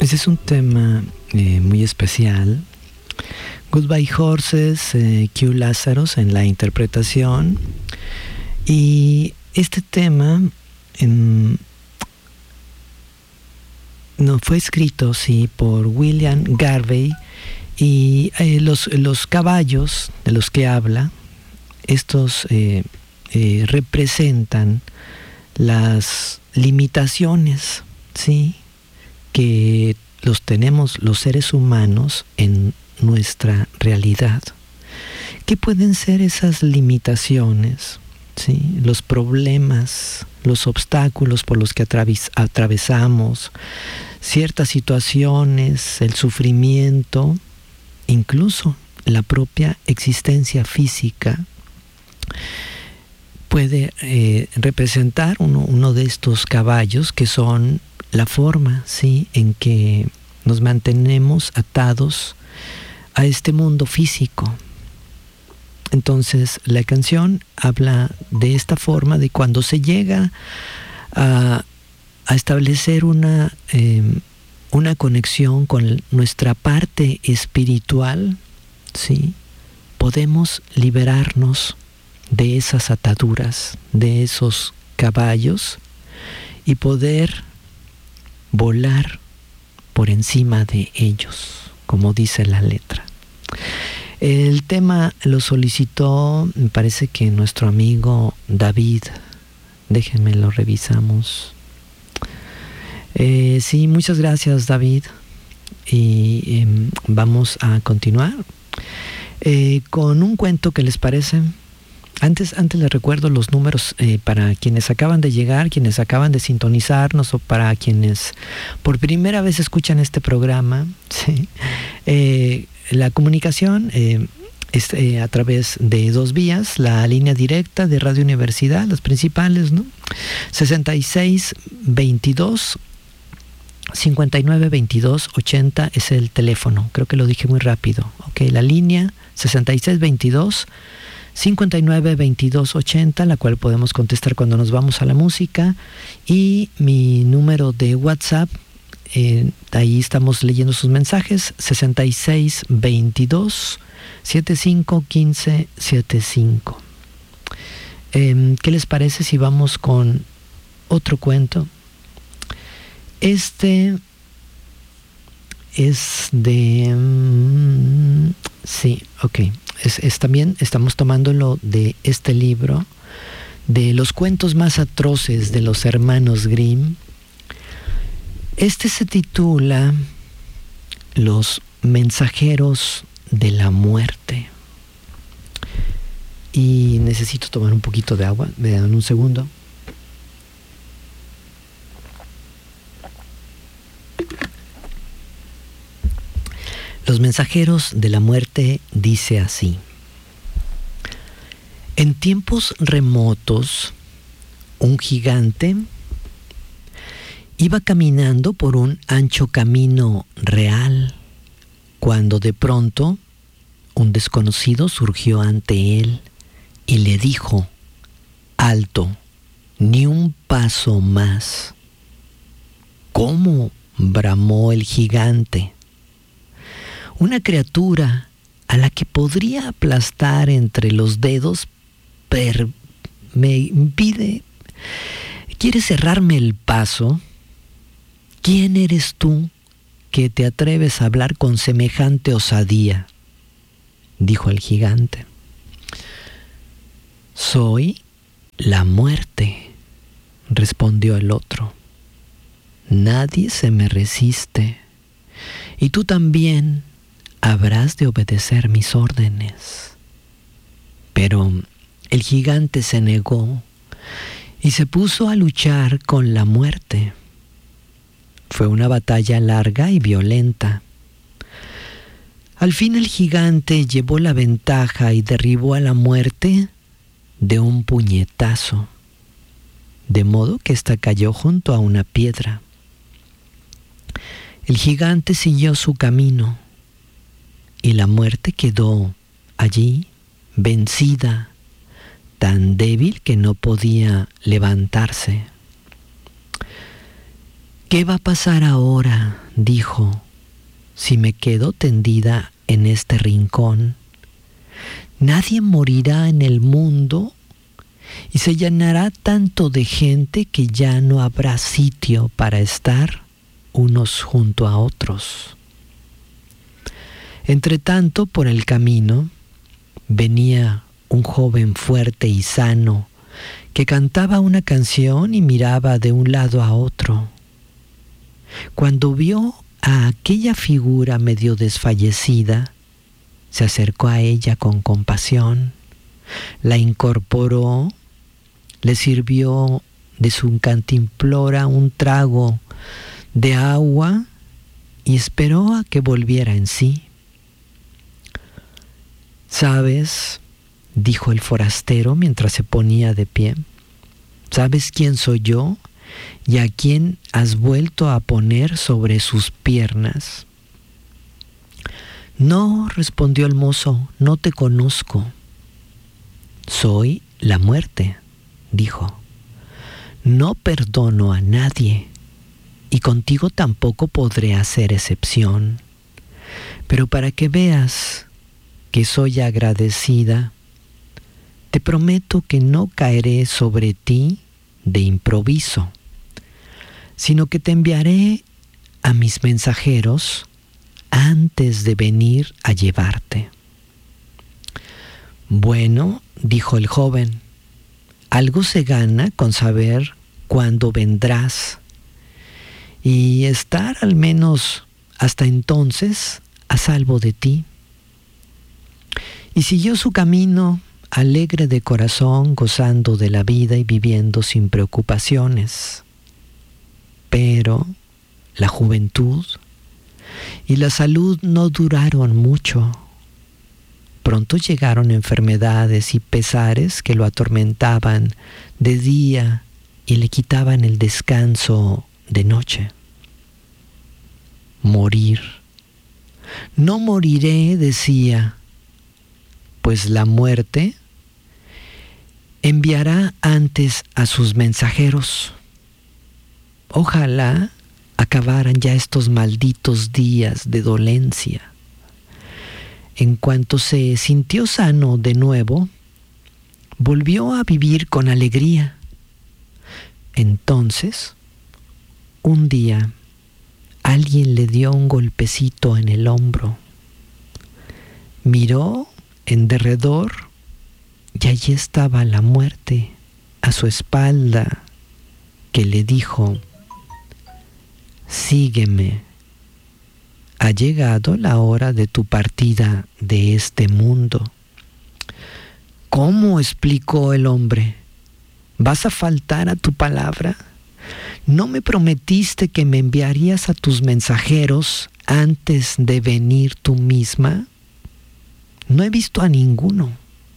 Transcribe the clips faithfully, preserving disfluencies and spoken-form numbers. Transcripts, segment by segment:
Ese es un tema eh, muy especial. Goodbye Horses, eh, Q Lazarus en la interpretación. Y este tema en, no fue escrito, sí, por William Garvey. Y eh, los, los caballos de los que habla, estos eh, eh, representan las limitaciones, ¿sí?, que los tenemos los seres humanos en nuestra realidad. ¿Qué pueden ser esas limitaciones? ¿Sí? Los problemas, los obstáculos por los que atraves, atravesamos, ciertas situaciones, el sufrimiento, incluso la propia existencia física puede eh, representar uno, uno de estos caballos, que son la forma, ¿sí?, en que nos mantenemos atados a este mundo físico. Entonces, la canción habla de esta forma, de cuando se llega a, a establecer una, eh, una conexión con nuestra parte espiritual, ¿sí?, podemos liberarnos de esas ataduras, de esos caballos, y poder volar por encima de ellos, como dice la letra. El tema lo solicitó, me parece que nuestro amigo David. Déjenme lo revisamos. Eh, sí, muchas gracias, David. Y eh, vamos a continuar eh, con un cuento que les parece. Antes, antes les recuerdo los números eh, para quienes acaban de llegar, quienes acaban de sintonizarnos, o para quienes por primera vez escuchan este programa. ¿Sí? Eh, la comunicación eh, es eh, a través de dos vías: la línea directa de Radio Universidad, las principales, ¿no? sesenta y seis veintidós cincuenta y nueve veintidós ochenta es el teléfono. Creo que lo dije muy rápido. Okay, la línea sesenta y seis veintidós cincuenta y nueve veintidós ochenta, la cual podemos contestar cuando nos vamos a la música. Y mi número de WhatsApp, eh, ahí estamos leyendo sus mensajes, sesenta y seis veintidós setenta y cinco quince setenta y cinco. Eh, ¿Qué les parece si vamos con otro cuento? Este es de... Um, sí, ok. Es, es también estamos tomándolo de este libro, de los cuentos más atroces de los hermanos Grimm. Este se titula Los mensajeros de la muerte. Y necesito tomar un poquito de agua. Me dan un segundo. Los mensajeros de la muerte dice así: en tiempos remotos, un gigante iba caminando por un ancho camino real, cuando de pronto un desconocido surgió ante él y le dijo: alto, ni un paso más. ¿Cómo?, bramó el gigante. Una criatura a la que podría aplastar entre los dedos per- me impide. ¿Quieres cerrarme el paso? ¿Quién eres tú que te atreves a hablar con semejante osadía?, dijo el gigante. Soy la muerte, respondió el otro. Nadie se me resiste, y tú también habrás de obedecer mis órdenes. Pero el gigante se negó y se puso a luchar con la muerte. Fue una batalla larga y violenta. Al fin el gigante llevó la ventaja y derribó a la muerte de un puñetazo, de modo que ésta cayó junto a una piedra. El gigante siguió su camino y la muerte quedó allí, vencida, tan débil que no podía levantarse. ¿Qué va a pasar ahora?, dijo, si me quedo tendida en este rincón. Nadie morirá en el mundo y se llenará tanto de gente que ya no habrá sitio para estar unos junto a otros. Entretanto, por el camino venía un joven fuerte y sano que cantaba una canción y miraba de un lado a otro. Cuando vio a aquella figura medio desfallecida, se acercó a ella con compasión, la incorporó, le sirvió de su cantimplora un trago de agua y esperó a que volviera en sí. ¿Sabes?, dijo el forastero mientras se ponía de pie. ¿Sabes quién soy yo y a quién has vuelto a poner sobre sus piernas? No, respondió el mozo, no te conozco. Soy la muerte, dijo. No perdono a nadie y contigo tampoco podré hacer excepción. Pero para que veas que soy agradecida, te prometo que no caeré sobre ti de improviso, sino que te enviaré a mis mensajeros antes de venir a llevarte. Bueno, dijo el joven, algo se gana con saber cuándo vendrás y estar al menos hasta entonces a salvo de ti. Y siguió su camino, alegre de corazón, gozando de la vida y viviendo sin preocupaciones. Pero la juventud y la salud no duraron mucho. Pronto llegaron enfermedades y pesares que lo atormentaban de día y le quitaban el descanso de noche. Morir. No moriré, decía, pues la muerte enviará antes a sus mensajeros. Ojalá acabaran ya estos malditos días de dolencia. En cuanto se sintió sano de nuevo, volvió a vivir con alegría. Entonces, un día, alguien le dio un golpecito en el hombro. Miró en derredor y allí estaba la muerte a su espalda, que le dijo: sígueme, ha llegado la hora de tu partida de este mundo. ¿Cómo?, explicó el hombre. ¿Vas a faltar a tu palabra? ¿No me prometiste que me enviarías a tus mensajeros antes de venir tú misma? No he visto a ninguno.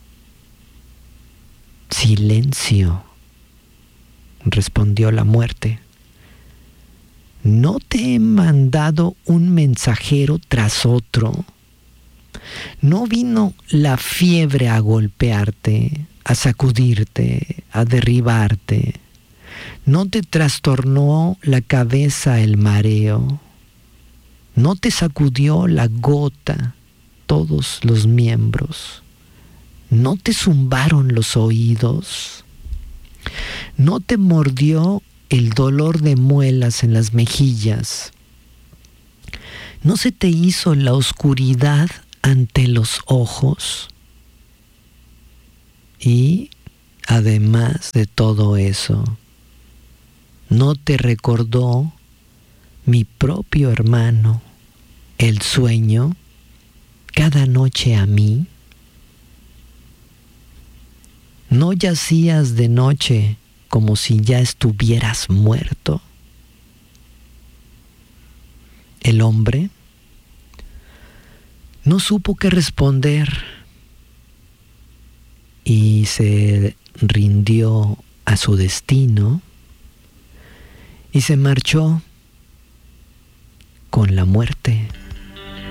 Silencio, respondió la muerte. ¿No te he mandado un mensajero tras otro? ¿No vino la fiebre a golpearte, a sacudirte, a derribarte? ¿No te trastornó la cabeza el mareo? ¿No te sacudió la gota todos los miembros? ¿No te zumbaron los oídos? ¿No te mordió el dolor de muelas en las mejillas? ¿No se te hizo la oscuridad ante los ojos? Y, además de todo eso, ¿no te recordó mi propio hermano el sueño cada noche a mí? ¿No yacías de noche como si ya estuvieras muerto? El hombre no supo qué responder y se rindió a su destino y se marchó con la muerte.